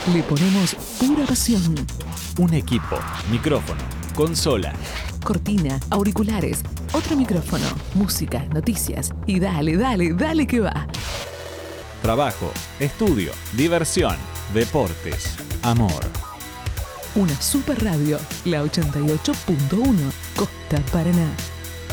Le ponemos pura pasión. Un equipo, micrófono, consola, Cortina, auriculares, otro micrófono, música, noticias y dale, dale, dale que va. trabajo, estudio, diversión, deportes, amor. Una super radio, la 88.1, Costa Paraná.